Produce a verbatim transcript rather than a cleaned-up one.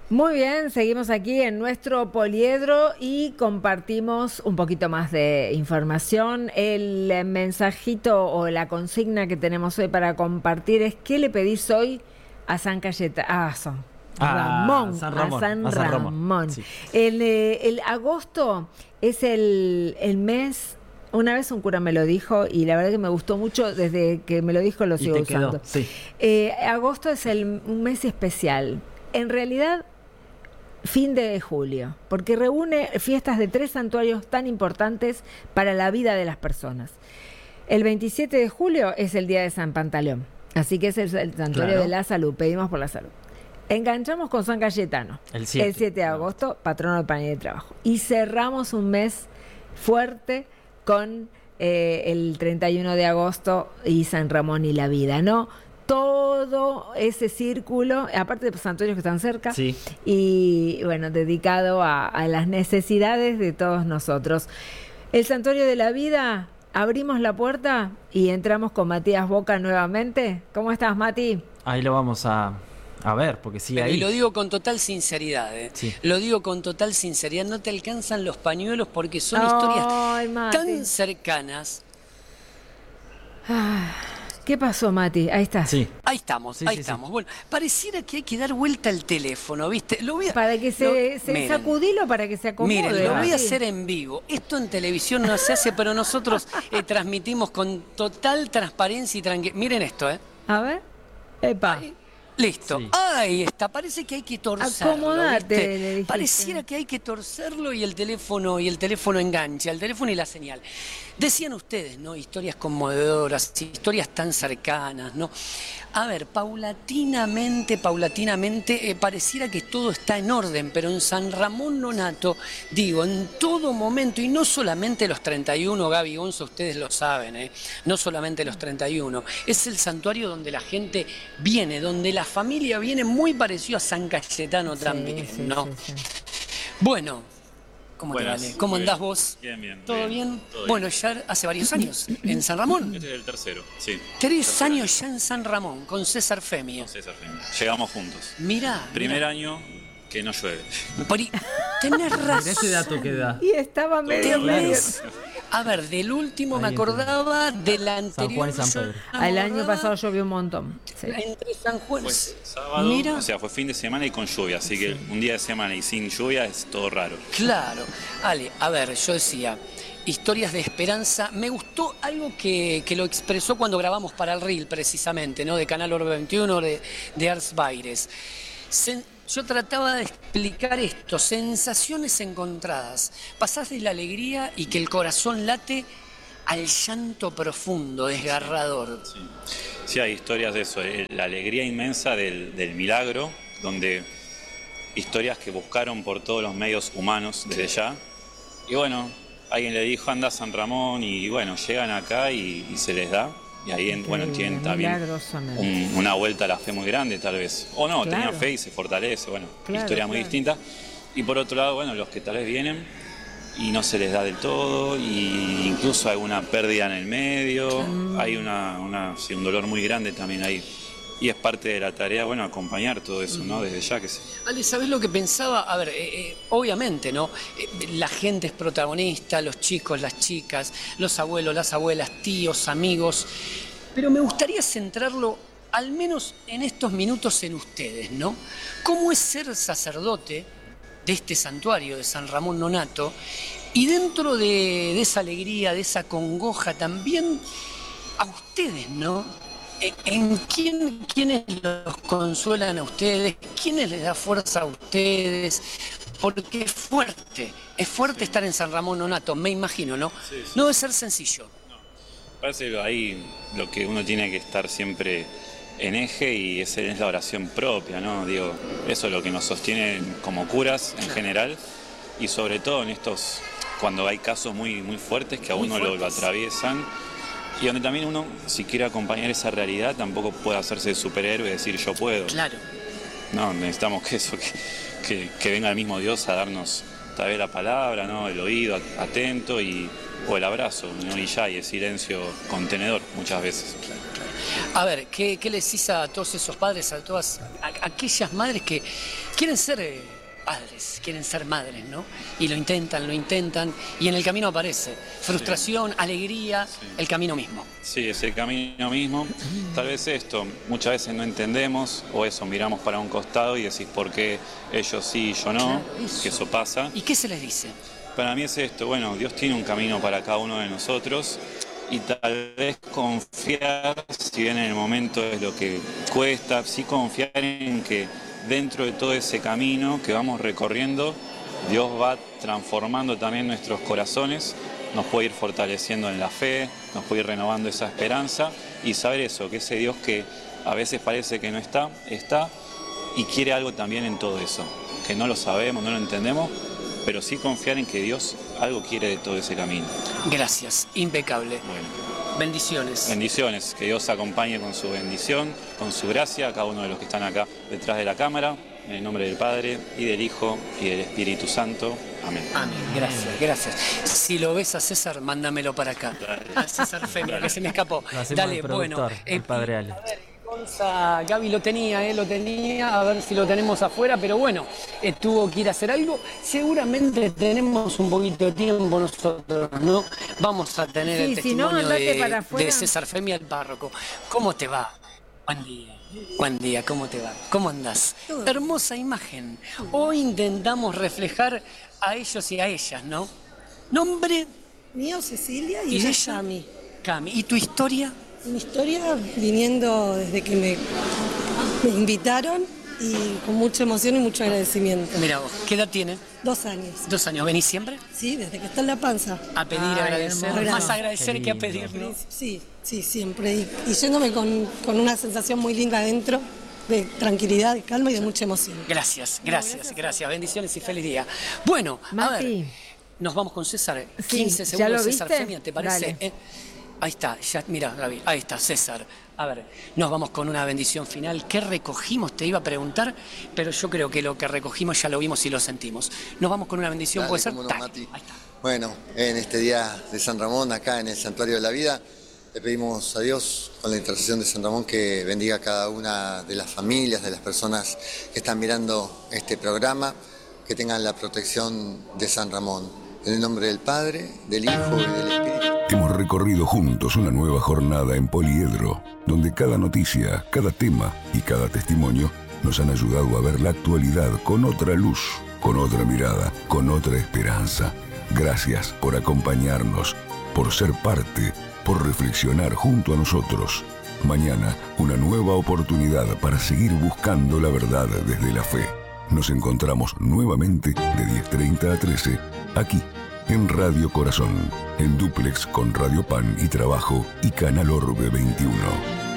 Muy bien, seguimos aquí en nuestro poliedro y compartimos un poquito más de información. El mensajito o la consigna que tenemos hoy para compartir es: ¿qué le pedís hoy a San Cayetano? Ah, San Ramón, Ah, San Ramón, a San a San Ramón, Ramón. sí. El, eh, el agosto es el, el mes. Una vez un cura me lo dijo y la verdad que me gustó mucho. Desde que me lo dijo lo Y sigo te usando. quedó, sí. Eh, agosto es el, un mes especial. En realidad, fin de julio, porque reúne fiestas de tres santuarios tan importantes para la vida de las personas. El veintisiete de julio es el día de San Pantaleón, así que es el, el santuario Claro. de la salud, pedimos por la salud. Enganchamos con San Cayetano, El siete, el siete de claro. agosto, patrono del pan y del trabajo. Y cerramos un mes fuerte con eh, el treinta y uno de agosto y San Ramón y la vida, ¿no? Todo ese círculo, aparte de los santuarios que están cerca, Sí. y bueno, dedicado a, a las necesidades de todos nosotros. El santuario de la vida, abrimos la puerta y entramos con Matías Boca nuevamente. ¿Cómo estás, Mati? Ahí lo vamos a, a ver, porque sigue Pero, ahí. y lo digo con total sinceridad, ¿eh? Sí. Lo digo con total sinceridad, no te alcanzan los pañuelos porque son Ay, historias Mati. tan cercanas. Ah, ¿qué pasó, Mati? Ahí estás. Sí. Ahí estamos, Sí, ahí sí, estamos. sí. Bueno, pareciera que hay que dar vuelta al teléfono, ¿viste? Lo voy a, Para que se, lo- se miren, sacudilo para que se acomode. Miren, lo voy a Mati. hacer en vivo. Esto en televisión no se hace, pero nosotros eh, transmitimos con total transparencia y tranquilidad. Miren esto, ¿eh? A ver. Epa. Ahí, listo. Sí. Ahí está. Parece que hay que torcerlo. Acomodate, ¿viste? le dijiste. Pareciera que hay que torcerlo y el teléfono y el teléfono engancha, el teléfono y la señal. Decían ustedes, ¿no? Historias conmovedoras, historias tan cercanas, ¿no? A ver, paulatinamente, paulatinamente, eh, pareciera que todo está en orden, pero en San Ramón Nonato, digo, en todo momento, y no solamente los treinta y uno, Gaby Gonzo, ustedes lo saben, ¿eh? No solamente los treinta y uno, es el santuario donde la gente viene, donde la familia viene, muy parecido a San Cayetano Sí, también, sí, ¿no? sí, sí. Bueno, ¿cómo te Buenas, vale? ¿Cómo muy andás bien. vos? Bien, bien, ¿Todo bien, bien? todo bien. Bueno, ya hace varios años, en San Ramón. Este es el tercero, sí. Tres Tercer años ya en San Ramón, con César Femio. con César Femio. Llegamos juntos. Mirá, Primer mirá. año que no llueve. Pori- tenés razón. Mira ese dato que da. Y estaba medio medio. Tenés- A ver, del último Ahí me entiendo. acordaba, del anterior. Juan y San yo Pedro. no me El año acordaba. pasado llovió un montón. Sí. Entre San Juan. Fue sábado, Mira, o sea, fue fin de semana y con lluvia, así que un día de semana y sin lluvia es todo raro. claro. Ale, a ver, yo decía, historias de esperanza. Me gustó algo que, que lo expresó cuando grabamos para el Reel, precisamente, ¿no? De Canal Orbe veintiuno, de, de Ars Baires. Sen- yo trataba de explicar esto, sensaciones encontradas. Pasás de la alegría y que el corazón late al llanto profundo, desgarrador. Sí, sí, hay historias de eso, eh, la alegría inmensa del, del milagro, donde historias que buscaron por todos los medios humanos desde ya. Y bueno, alguien le dijo, anda a San Ramón, y bueno, llegan acá y, y se les da. Y ahí, en- bueno, Increíble, tienen también milagrosamente. un- una vuelta a la fe muy grande, tal vez. O no, Claro. tenían fe y se fortalece, bueno, Claro, historia muy claro. distinta. Y por otro lado, bueno, los que tal vez vienen y no se les da del todo, y incluso hay una pérdida en el medio, hay una, una, sí, un dolor muy grande también ahí. Y es parte de la tarea, bueno, acompañar todo eso, ¿no? Desde ya que se... Ale, ¿sabés lo que pensaba? A ver, eh, eh, obviamente, ¿no? Eh, la gente es protagonista, los chicos, las chicas, los abuelos, las abuelas, tíos, amigos. Pero me gustaría centrarlo, al menos en estos minutos, en ustedes, ¿no? ¿Cómo es ser sacerdote de este santuario de San Ramón Nonato? Y dentro de, de esa alegría, de esa congoja, también a ustedes, ¿no? ¿En en quién, quiénes los consuelan a ustedes? ¿Quiénes les da fuerza a ustedes? Porque es fuerte, es fuerte estar en San Ramón Nonato, me imagino, ¿no? Sí, sí. No debe ser sencillo. Parece que ahí lo que uno tiene que estar siempre en eje y es, es la oración propia, ¿no? Digo, eso es lo que nos sostiene como curas en general y sobre todo en estos, cuando hay casos muy, muy fuertes que a Muy uno lo, lo fuertes. atraviesan y donde también uno, si quiere acompañar esa realidad, tampoco puede hacerse superhéroe y decir yo puedo. Claro. No, necesitamos que eso, que, que, que venga el mismo Dios a darnos tal vez la palabra, ¿no? El oído atento y, o el abrazo, ¿no? Y ya, y el silencio contenedor muchas veces. A ver, ¿qué, qué les decís a todos esos padres, a todas a, a aquellas madres que quieren ser eh, padres, quieren ser madres, ¿no? Y lo intentan, lo intentan, y en el camino aparece frustración, sí. alegría, sí. el camino mismo. Sí, es el camino mismo. Tal vez esto, muchas veces no entendemos, o eso, miramos para un costado y decís por qué ellos sí y yo no, claro, eso. que eso pasa. ¿Y qué se les dice? Para mí es esto, bueno, Dios tiene un camino para cada uno de nosotros, y tal vez confiar, si bien en el momento es lo que cuesta, sí confiar en que dentro de todo ese camino que vamos recorriendo, Dios va transformando también nuestros corazones, nos puede ir fortaleciendo en la fe, nos puede ir renovando esa esperanza y saber eso, que ese Dios que a veces parece que no está, está y quiere algo también en todo eso, que no lo sabemos, no lo entendemos, pero sí confiar en que Dios algo quiere de todo ese camino. Gracias, impecable. Bueno. Bendiciones. Bendiciones, que Dios acompañe con su bendición, con su gracia a cada uno de los que están acá detrás de la cámara, en el nombre del Padre, y del Hijo, y del Espíritu Santo. Amén. Amén, gracias, gracias. Si lo ves a César, mándamelo para acá. A César Femia, que se me escapó. Dale, bueno. El eh, padre Ale. A ver, Gonza, Gaby lo tenía, eh, lo tenía, a ver si lo tenemos afuera, pero bueno, eh, tuvo que ir a hacer algo. Seguramente tenemos un poquito de tiempo nosotros, ¿no? Vamos a tener sí, el testimonio si no, de, de César Femia, el párroco. ¿Cómo te va? Buen día. Buen día, ¿cómo te va? ¿Cómo andás? Hermosa imagen. Hoy intentamos reflejar a ellos y a ellas, ¿no? Nombre. Mío, Cecilia, y, ¿Y ella, ella? Cami. Cami. ¿Y tu historia? Mi historia viniendo desde que me, me invitaron y con mucha emoción y mucho agradecimiento. Mira vos, ¿qué edad tiene? Dos años. ¿Dos años? ¿Venís siempre? Sí, desde que está en la panza. A pedir, a agradecer. hermoso. Más agradecer que a pedir, ¿no? Sí, sí, siempre. Y, y yéndome con, con una sensación muy linda adentro, de tranquilidad, de calma y de mucha emoción. Gracias, gracias, gracias. gracias. Bendiciones y feliz día. Bueno, Mati. A ver, nos vamos con César. Sí, quince segundos, ¿ya César Femia, ¿te parece? Eh, ahí está, ya, mira, Gaby, ahí está, César. A ver, nos vamos con una bendición final. ¿Qué recogimos? Te iba a preguntar, pero yo creo que lo que recogimos ya lo vimos y lo sentimos. Nos vamos con una bendición, Dale, puede ser. No, Tac, Mati. ahí está. Bueno, en este día de San Ramón, acá en el Santuario de la Vida, le pedimos a Dios, con la intercesión de San Ramón, que bendiga a cada una de las familias, de las personas que están mirando este programa, que tengan la protección de San Ramón. En el nombre del Padre, del Hijo y del Espíritu. Hemos recorrido juntos una nueva jornada en Poliedro, donde cada noticia, cada tema y cada testimonio nos han ayudado a ver la actualidad con otra luz, con otra mirada, con otra esperanza. Gracias por acompañarnos, por ser parte, por reflexionar junto a nosotros. Mañana, una nueva oportunidad para seguir buscando la verdad desde la fe. Nos encontramos nuevamente de diez treinta a trece, aquí, en Radio Corazón, en dúplex con Radio Pan y Trabajo y Canal Orbe veintiuno.